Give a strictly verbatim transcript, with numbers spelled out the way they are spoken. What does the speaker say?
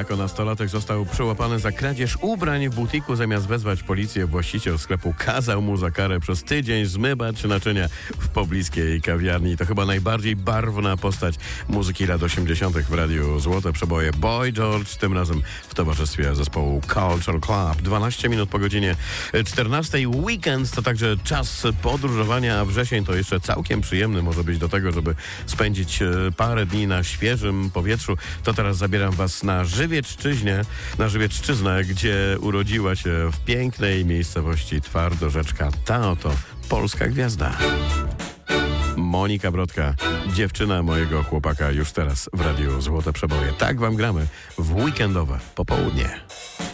Jako nastolatek został przyłapany za kradzież ubrań w butiku. Zamiast wezwać policję, właściciel sklepu kazał mu za karę przez tydzień zmywać naczynia w pobliskiej kawiarni. To chyba najbardziej barwna postać muzyki lat osiemdziesiątych w radiu Złote Przeboje. Boy George, tym razem w towarzystwie zespołu Culture Club. dwanaście minut po godzinie czternastej. Weekend to także czas podróżowania, a wrzesień to jeszcze całkiem przyjemny może być do tego, żeby spędzić parę dni na świeżym powietrzu. To teraz zabieram was na Żywiecczyźnie, na Żywiecczyznę, gdzie urodziła się w pięknej miejscowości Twardorzeczka ta oto polska gwiazda. Monika Brodka, dziewczyna mojego chłopaka, już teraz w radiu Złote Przeboje. Tak wam gramy w weekendowe popołudnie.